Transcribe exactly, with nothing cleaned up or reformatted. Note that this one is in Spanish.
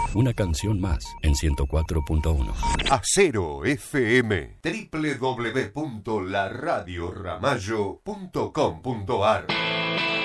Una canción más en ciento cuatro punto uno. Acero F M. doble u doble u doble u punto la radio ramallo punto com punto a r